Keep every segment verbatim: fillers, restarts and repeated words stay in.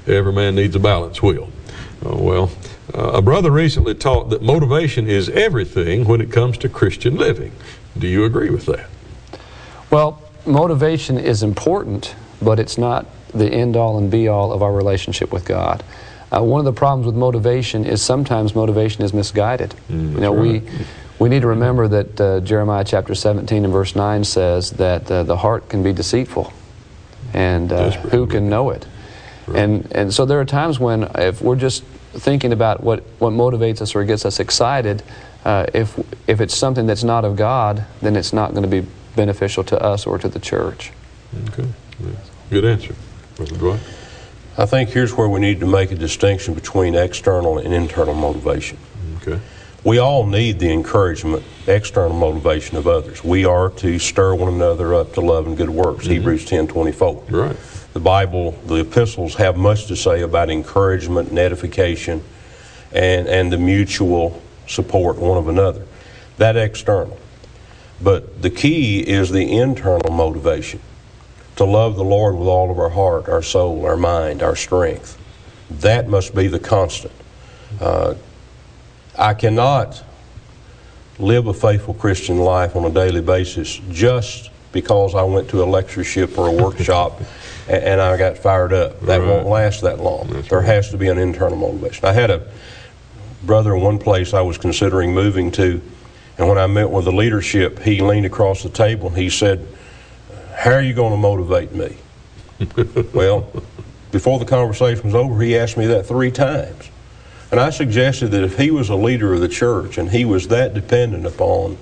every man needs a balance wheel. Uh, well, uh, a brother recently taught that motivation is everything when it comes to Christian living. Do you agree with that? Well, motivation is important, but it's not the end-all and be-all of our relationship with God. Uh, one of the problems with motivation is sometimes motivation is misguided. Mm, you know, right. we we need to remember that uh, Jeremiah chapter seventeen and verse nine says that uh, the heart can be deceitful, and uh, who can know it? Right. And and so there are times when if we're just thinking about what what motivates us or gets us excited, uh, if if it's something that's not of God, then it's not going to be beneficial to us or to the church. Okay, good answer, Brother Dwight. I think here's where we need to make a distinction between external and internal motivation. Okay. We all need the encouragement, external motivation of others. We are to stir one another up to love and good works, mm-hmm. Hebrews ten twenty-four. Right. The Bible, the epistles have much to say about encouragement and edification and, and the mutual support one of another. That external. But the key is the internal motivation. To love the Lord with all of our heart, our soul, our mind, our strength. That must be the constant. Uh, I cannot live a faithful Christian life on a daily basis just because I went to a lectureship or a workshop and, and I got fired up. That Right. won't last that long. That's there right. has to be an internal motivation. I had a brother in one place I was considering moving to, and when I met with the leadership, he leaned across the table and he said, "How are you going to motivate me?" Well, before the conversation was over, he asked me that three times. And I suggested that if he was a leader of the church and he was that dependent upon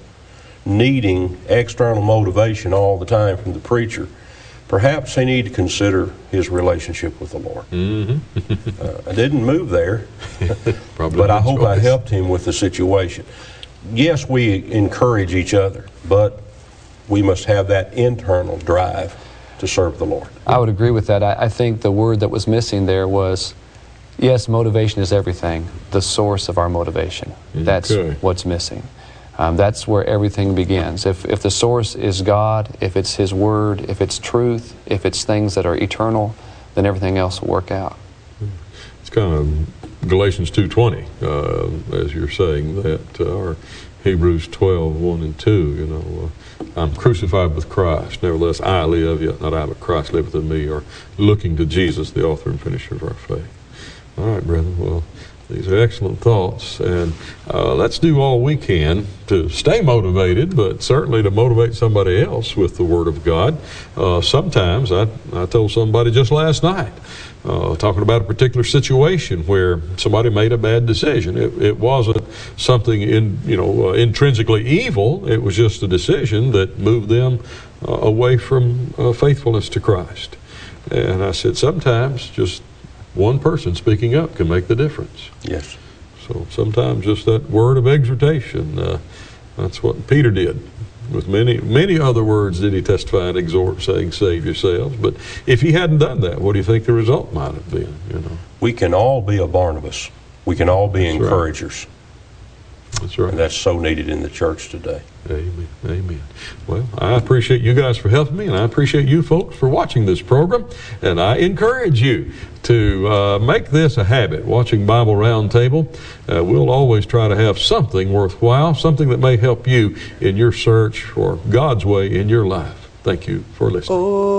needing external motivation all the time from the preacher, perhaps he needed to consider his relationship with the Lord. Mm-hmm. uh, I didn't move there, Probably but I a good hope I choice. helped him with the situation. Yes, we encourage each other, but we must have that internal drive to serve the Lord. I would agree with that. I, I think the word that was missing there was, yes, motivation is everything, the source of our motivation. That's Okay. what's missing. Um, that's where everything begins. If, if the source is God, if it's His Word, if it's truth, if it's things that are eternal, then everything else will work out. It's kind of Galatians two twenty, uh, as you're saying that, uh, or Hebrews twelve, one and two, you know, uh, I'm crucified with Christ, nevertheless I live, yet not I, but Christ liveth in me, or looking to Jesus, the author and finisher of our faith. All right, brethren, well, these are excellent thoughts, and uh, let's do all we can to stay motivated, but certainly to motivate somebody else with the Word of God. Uh, sometimes, I, I told somebody just last night, uh, talking about a particular situation where somebody made a bad decision. It, it wasn't something in, you know, uh, intrinsically evil. It was just a decision that moved them uh, away from uh, faithfulness to Christ. And I said, sometimes just one person speaking up can make the difference. Yes. So sometimes just that word of exhortation, uh, that's what Peter did. With many many other words did he testify and exhort, saying, save yourselves. But if he hadn't done that, what do you think the result might have been? You know, We can all be a Barnabas. We can all be That's right. encouragers. That's right. And that's so needed in the church today. Amen. Amen. Well, I appreciate you guys for helping me, and I appreciate you folks for watching this program. And I encourage you to uh, make this a habit, watching Bible Roundtable. Uh, we'll always try to have something worthwhile, something that may help you in your search for God's way in your life. Thank you for listening. Oh.